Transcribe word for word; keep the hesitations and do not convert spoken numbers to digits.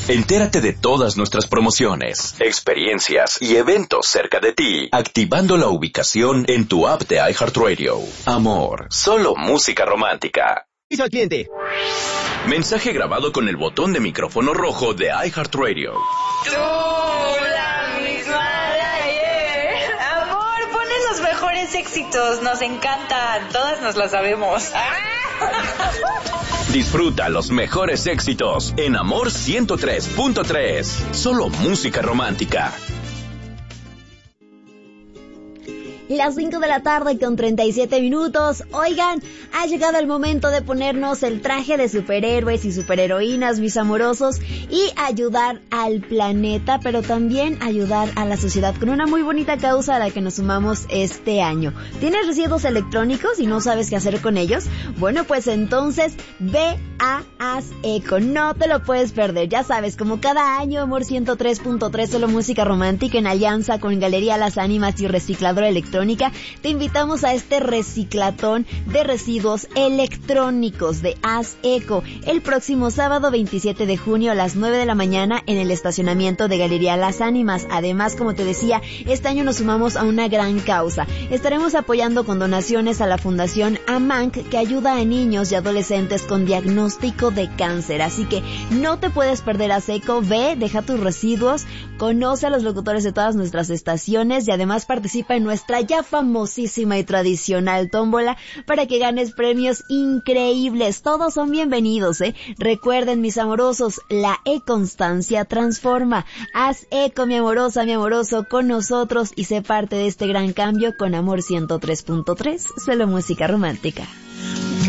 Entérate de todas nuestras promociones, experiencias y eventos cerca de ti, activando la ubicación en tu app de iHeartRadio. Amor, solo música romántica. Hizo al cliente. Mensaje grabado con el botón de micrófono rojo de iHeartRadio. Tú, la misma de ayer. Amor, pones los mejores éxitos, nos encantan, todas nos las sabemos. Disfruta los mejores éxitos en Amor ciento tres punto tres. Solo música romántica. Las cinco de la tarde con treinta y siete minutos. Oigan, ha llegado el momento de ponernos el traje de superhéroes y superheroínas, mis amorosos, y ayudar al planeta, pero también ayudar a la sociedad con una muy bonita causa a la que nos sumamos este año. ¿Tienes residuos electrónicos y no sabes qué hacer con ellos? Bueno, pues entonces ve a Haz Eco. No te lo puedes perder. Ya sabes, como cada año, Amor ciento tres punto tres, solo música romántica, en alianza con Galería Las Ánimas y Recicladora Electrónica, te invitamos a este reciclatón de residuos electrónicos de Haz Eco el próximo sábado veintisiete de junio a las nueve de la mañana en el estacionamiento de Galería Las Ánimas. Además, como te decía, este año nos sumamos a una gran causa. Estaremos apoyando con donaciones a la Fundación AMANC, que ayuda a niños y adolescentes con diagnóstico de cáncer. Así que no te puedes perder Haz Eco. Ve, deja tus residuos, conoce a los locutores de todas nuestras estaciones y además participa en nuestra ya famosísima y tradicional tómbola para que ganes premios increíbles. Todos son bienvenidos, ¿eh? Recuerden, mis amorosos, la e-constancia transforma. Haz eco, mi amorosa, mi amoroso, con nosotros y sé parte de este gran cambio con Amor ciento tres punto tres, solo música romántica.